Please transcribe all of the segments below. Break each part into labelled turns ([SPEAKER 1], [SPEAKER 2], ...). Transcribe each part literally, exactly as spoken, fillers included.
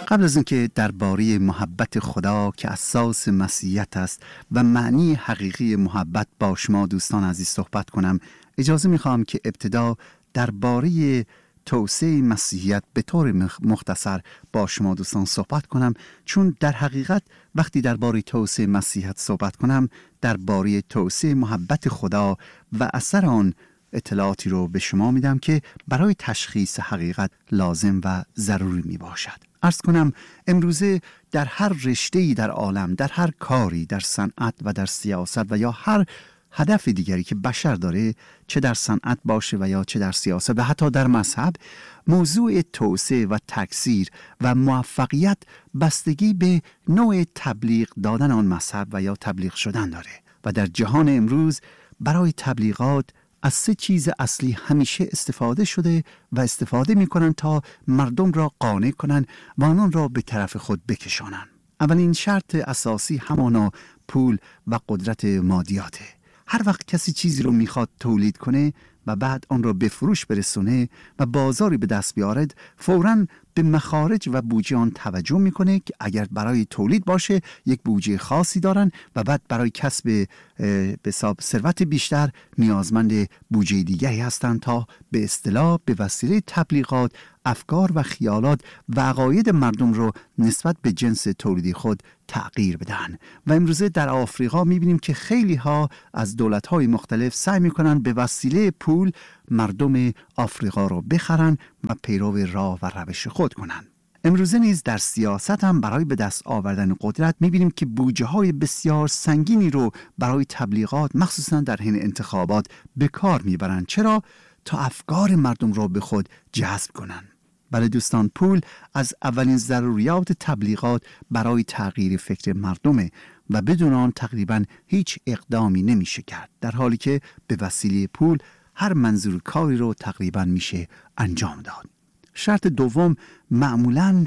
[SPEAKER 1] قبل از اینکه درباره محبت خدا که اساس مسیحیت است و معنی حقیقی محبت با شما دوستان عزیز صحبت کنم، اجازه میخوام که ابتدا درباره توسعه مسیحیت به طور مختصر با شما دوستان صحبت کنم، چون در حقیقت وقتی درباره توسعه مسیحیت صحبت کنم درباره توسعه محبت خدا و اثر آن اطلاعاتی رو به شما میدم که برای تشخیص حقیقت لازم و ضروری می باشد. عرض کنم امروزه در هر رشته‌ای در عالم، در هر کاری، در صنعت و در سیاست و یا هر هدف دیگری که بشر داره، چه در صنعت باشه و یا چه در سیاست و حتی در مذهب، موضوع توسعه و تکثیر و موفقیت بستگی به نوع تبلیغ دادن آن مذهب و یا تبلیغ شدن داره. و در جهان امروز برای تبلیغات از سه چیز اصلی همیشه استفاده شده و استفاده میکنن تا مردم را قانع کنن و آنان را به طرف خود بکشانن. اولین شرط اساسی همانا پول و قدرت مادیاته. هر وقت کسی چیزی رو میخواد تولید کنه و بعد آن را به فروش برسونه و بازاری به دست بیارد، فوراً به مخارج و بودجه آن توجه میکنه که اگر برای تولید باشه یک بودجه خاصی دارن و بعد برای کسب به حساب ثروت بیشتر نیازمند بودجه دیگری هستند تا به اصطلاح به وسیله تبلیغات افکار و خیالات و عقاید مردم رو نسبت به جنس تولیدی خود تغییر بدن. و امروزه در آفریقا میبینیم که خیلی ها از دولت‌های مختلف سعی میکنن به وسیله پول مردم آفریقا رو بخرن و پیرو راه و روش خود کنن. امروزه نیز در سیاست هم برای به دست آوردن قدرت میبینیم که بودجه های بسیار سنگینی رو برای تبلیغات مخصوصا در حین انتخابات به کار میبرن. چرا؟ تا افکار مردم رو به خود جذب کنن. بله دوستان، پول از اولین ضروریات تبلیغات برای تغییر فکر مردمه و بدون آن تقریبا هیچ اقدامی نمیشه کرد، در حالی که به وسیله پول هر منظور کاری رو تقریبا میشه انجام داد. شرط دوم معمولاً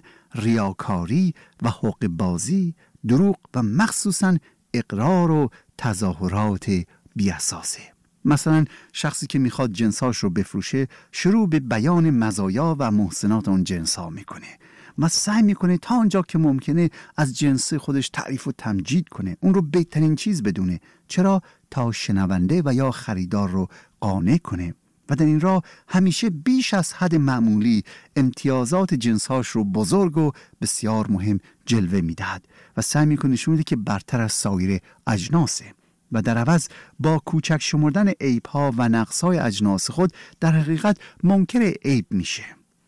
[SPEAKER 1] ریاکاری و حقوق بازی، دروغ و مخصوصاً اقرار و تظاهرات بی‌اساسه. مثلا شخصی که میخواد جنساش رو بفروشه شروع به بیان مزایا و محسنات اون جنسا میکنه و سعی میکنه تا اونجا که ممکنه از جنس خودش تعریف و تمجید کنه، اون رو بهترین چیز بدونه. چرا؟ تا شنونده و یا خریدار رو قانع کنه و در این راه همیشه بیش از حد معمولی امتیازات جنساش رو بزرگ و بسیار مهم جلوه میدهد و سعی میکنه نشون بده که برتر از سایر اجناسه و در عوض با کوچک شمردن عیب‌ها و نقص‌های اجناس خود در حقیقت منکر عیب میشه.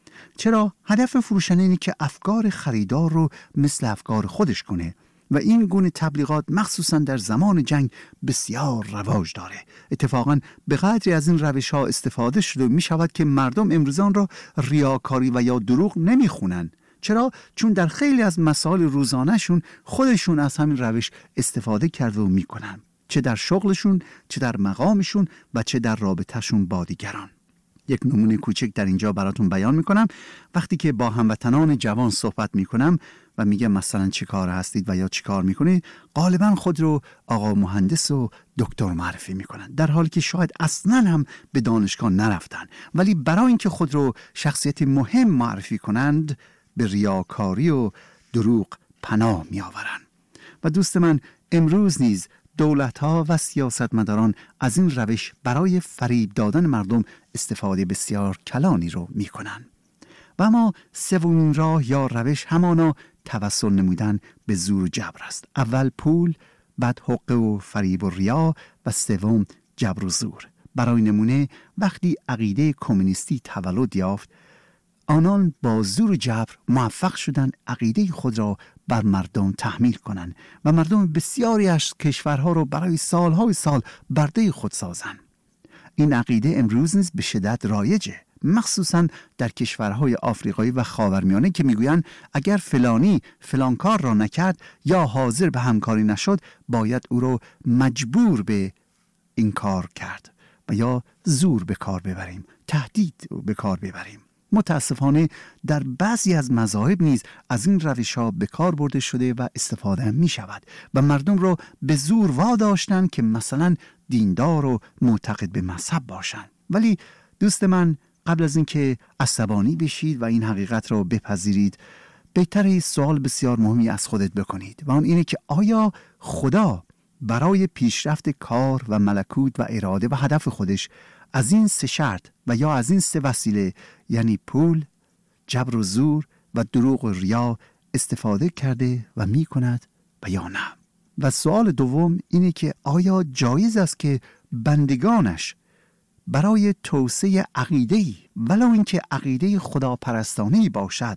[SPEAKER 1] چرا؟ هدف فروشنده اینه که افکار خریدار رو مثل افکار خودش کنه و این گونه تبلیغات مخصوصا در زمان جنگ بسیار رواج داره. اتفاقا به قدری از این روش‌ها استفاده شده می شود که مردم امروزان را ریاکاری و یا دروغ نمیخونن. چرا؟ چون در خیلی از مسائل روزانه‌شون خودشون از همین روش استفاده کرده و میکنن، چه در شغلشون، چه در مقامشون و چه در رابطهشون با دیگران. یک نمونه کوچک در اینجا براتون بیان میکنم. وقتی که با هموطنان جوان صحبت میکنم و میگم مثلا چی کار هستید و یا چی کار میکنید، غالبا خود رو آقا مهندس و دکتر معرفی میکنن، در حالی که شاید اصلا هم به دانشگاه نرفتن، ولی برای اینکه خود رو شخصیت مهم معرفی کنند به ریاکاری و دروغ پناه میآورند. و دوست من، امروز نیز دولت‌ها و سیاستمداران از این روش برای فریب دادن مردم استفاده بسیار کلانی رو می‌کنند. و اما سومین راه یا روش همانا توسل نمودن به زور و جبر است. اول پول، بعد حقه و فریب و ریا و سوم جبر و زور. برای نمونه وقتی عقیده کمونیستی تولد یافت، آنان با زور و جبر موفق شدند عقیده خود را بر مردم تحمیل کنند و مردم بسیاری از کشورها را برای سالهای سال برده خود سازند. این عقیده امروز نیز به شدت رایجه، مخصوصا در کشورهای آفریقایی و خاورمیانه که میگویند اگر فلانی فلان کار را نکرد یا حاضر به همکاری نشد، باید او را مجبور به این کار کرد و یا زور به کار ببریم، تهدید به کار ببریم. متاسفانه در بعضی از مذاهب نیز از این روش‌ها به کار برده شده و استفاده می شود و مردم را به زور واداشتند که مثلا دیندار و معتقد به مذهب باشند. ولی دوست من، قبل از اینکه عصبانی بشید و این حقیقت را بپذیرید، بهتره سوال بسیار مهمی از خودت بکنید و اون اینه که آیا خدا برای پیشرفت کار و ملکوت و اراده و هدف خودش از این سه شرط و یا از این سه وسیله، یعنی پول، جبر و زور و دروغ و ریا، استفاده کرده و می کند و یا نه؟ و سوال دوم اینه که آیا جایز است که بندگانش برای توسعه عقیده‌ای ولو اینکه عقیده خداپرستانه‌ای باشد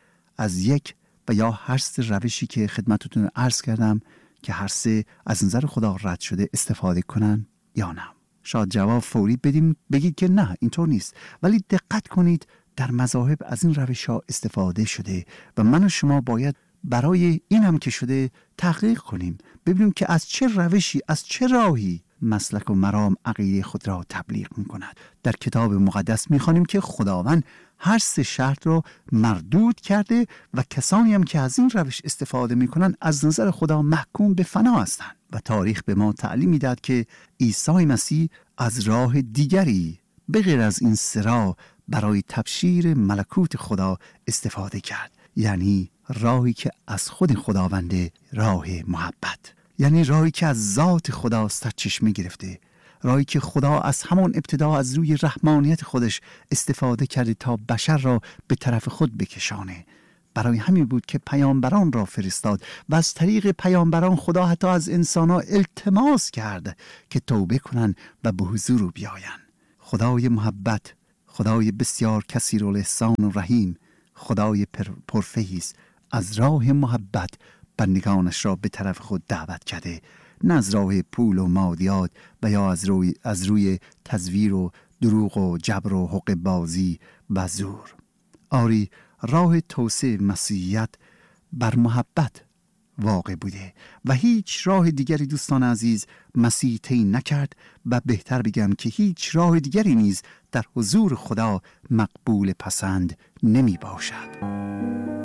[SPEAKER 1] از یک و یا هر سه روشی که خدمتتون عرض کردم که هر سه از نظر خدا رد شده استفاده کنن یا نه؟ شاید جواب فوری بدیم بگید که نه اینطور نیست، ولی دقت کنید در مذاهب از این روش ها استفاده شده و من و شما باید برای این هم که شده تحقیق کنیم، ببینیم که از چه روشی، از چه راهی مسلک و مرام عقیده خود را تبلیغ می کند. در کتاب مقدس می خوانیم که خداوند هر سه شرط را مردود کرده و کسانی هم که از این روش استفاده می کنند از نظر خدا محکوم به فنا هستند. و تاریخ به ما تعلیم می دهد که عیسی مسیح از راه دیگری به غیر از این سه راه برای تبشیر ملکوت خدا استفاده کرد، یعنی راهی که از خود خداونده، راه محبت، یعنی راهی که از ذات خدا سرچشمه گرفته، راهی که خدا از همان ابتدا از روی رحمانیت خودش استفاده کرده تا بشر را به طرف خود بکشانه. برای همین بود که پیامبران را فرستاد و از طریق پیامبران خدا حتی از انسان‌ها التماس کرد که توبه کنند و به حضور او بیایند. خدای محبت، خدای بسیار کثیر الاحسان و رحیم، خدای پرفیض از راه محبت بندگانش را به طرف خود دعوت کرده، نه از راه پول و مادیات و یا از روی, از روی تزویر و دروغ و جبر و حق بازی و زور. آری راه توسعه مسیحیت بر محبت واقع بوده و هیچ راه دیگری دوستان عزیز مسیح طی نکرد و بهتر بگم که هیچ راه دیگری نیز در حضور خدا مقبول پسند نمی باشد.